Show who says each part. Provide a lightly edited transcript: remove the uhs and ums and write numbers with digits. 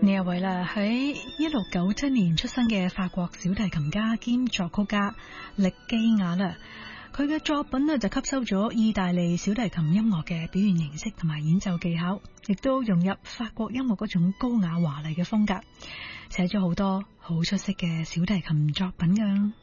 Speaker 1: 呢一位啦，喺1697年出生嘅法國小提琴家兼作曲家力基亞啦，佢嘅作品呢就吸收咗意大利小提琴音樂嘅表現形式同埋演奏技巧，亦都融入法國音樂嗰種高雅華麗嘅風格，寫咗好多好出色嘅小提琴作品㗎。